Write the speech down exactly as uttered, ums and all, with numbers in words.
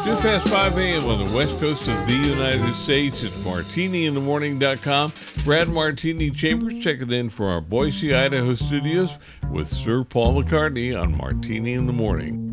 Just past five a.m. on the west coast of the United States. It's martini in the morning dot com. Brad Martini Chambers checking in for our Boise, Idaho studios with Sir Paul McCartney on Martini in the Morning.